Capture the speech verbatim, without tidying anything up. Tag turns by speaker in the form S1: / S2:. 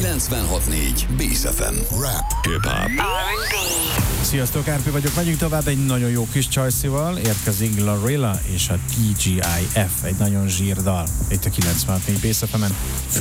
S1: kilencvenhat négy Bész ef em. Rap, hip-hop.
S2: Sziasztok, Árpi vagyok, megyünk tovább egy nagyon jó kis csajszival, érkezik Glorilla és a té gé i ef, egy nagyon zsír dal, itt a kilencvenhat négy Bész ef emen.